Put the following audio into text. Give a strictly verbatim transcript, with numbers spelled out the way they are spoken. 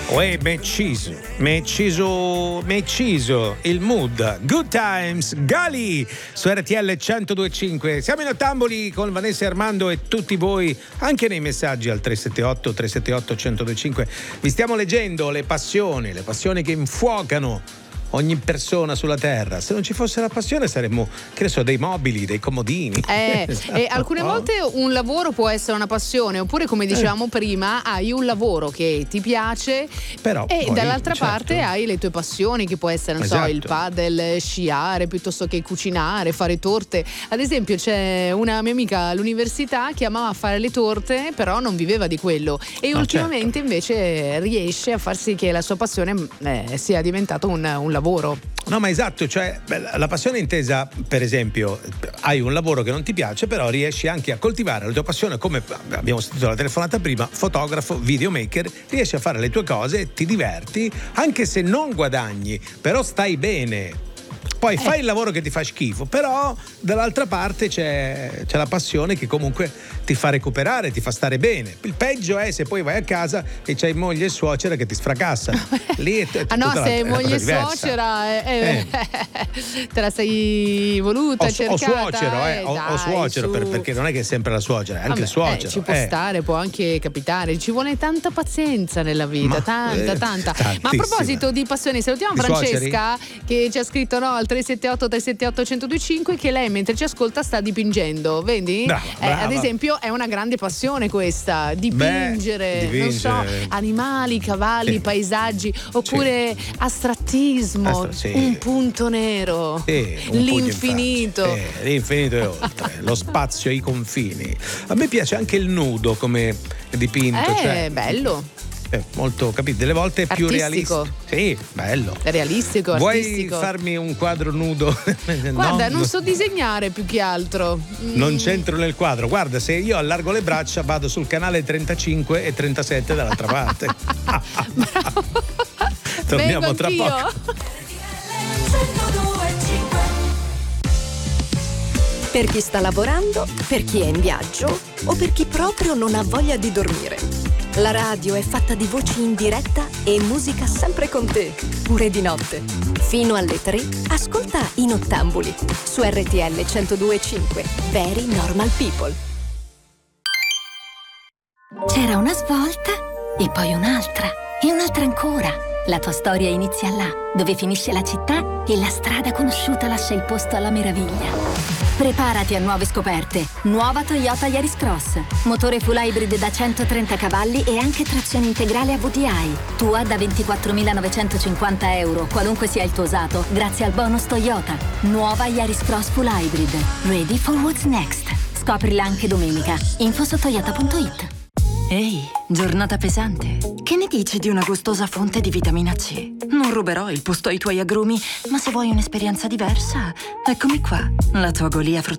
Uè, meciso, meciso, meciso, il mood, Good Times, Gali, su R T L centodue e cinque. Siamo in Ottamboli con Vanessa e Armando e tutti voi, anche nei messaggi al tre sette otto tre sette otto uno zero due cinque. Vi stiamo leggendo le passioni, le passioni che infuocano ogni persona sulla terra. Se non ci fosse la passione saremmo, che ne so, dei mobili, dei comodini. Eh, esatto. E alcune volte un lavoro può essere una passione, oppure come dicevamo eh. prima, hai un lavoro che ti piace, però e poi, dall'altra certo. parte hai le tue passioni, che può essere, non esatto. so, il padel, sciare, piuttosto che cucinare, fare torte. Ad esempio c'è una mia amica all'università che amava fare le torte, però non viveva di quello, e no, ultimamente certo. invece riesce a far sì che la sua passione eh, sia diventato un, un lavoro. No, ma esatto, cioè la passione intesa, per esempio, hai un lavoro che non ti piace, però riesci anche a coltivare la tua passione, come abbiamo sentito la telefonata prima, fotografo, videomaker, riesci a fare le tue cose, ti diverti, anche se non guadagni, però stai bene. Poi eh. fai il lavoro che ti fa schifo, però dall'altra parte c'è, c'è la passione che comunque ti fa recuperare, ti fa stare bene. Il peggio è se poi vai a casa e c'hai moglie e suocera che ti sfracassano. Lì è, è ah no, se moglie e diversa. suocera eh, eh. te la sei voluta, o, cercata. O suocero, eh, eh, o, dai, o suocero, per, perché non è che è sempre la suocera, è anche Vabbè, il suocero. Eh, ci può eh. stare, può anche capitare. Ci vuole tanta pazienza nella vita, Ma, tanta, eh, tanta. tantissima. Ma a proposito di passioni, salutiamo Di Francesca suoceri? Che ci ha scritto no al tre sette otto tre sette otto uno zero due cinque che lei mentre ci ascolta sta dipingendo, vedi? Brava, brava. Eh, ad esempio è una grande passione questa, dipingere, Beh, non so, dipingere. animali, cavalli, Sì. paesaggi, oppure Sì. astrattismo, Astra- sì. un punto nero, Sì, un l'infinito. pugno in faccia. Sì, l'infinito e oltre, lo spazio e i confini. A me piace anche il nudo come dipinto. Eh, cioè, bello. è molto, capito? Delle volte è più Artistico. realistico. Sì, bello. Realistico, Vuoi artistico. farmi un quadro nudo? Guarda, no, non so disegnare più che altro. Mm. Non c'entro nel quadro. Guarda, se io allargo le braccia vado sul canale trentacinque e trentasette dall'altra parte. Torniamo Vengo tra anch'io. poco. Per chi sta lavorando, per chi è in viaggio o per chi proprio non ha voglia di dormire. La radio è fatta di voci in diretta e musica sempre con te, pure di notte. Fino alle tre, ascolta In Ottamboli su R T L centodue e cinque. Very Normal People. C'era una svolta e poi un'altra e un'altra ancora. La tua storia inizia là, dove finisce la città e la strada conosciuta lascia il posto alla meraviglia. Preparati a nuove scoperte. Nuova Toyota Yaris Cross. Motore full hybrid da centotrenta cavalli e anche trazione integrale a V D I. Tua da ventiquattromilanovecentocinquanta euro, qualunque sia il tuo usato, grazie al bonus Toyota. Nuova Yaris Cross full hybrid. Ready for what's next. Scoprila anche domenica. Info su toyota punto it. Ehi, giornata pesante. Che ne dici di una gustosa fonte di vitamina C? Non ruberò il posto ai tuoi agrumi, ma se vuoi un'esperienza diversa, eccomi qua, la tua Golia frutta.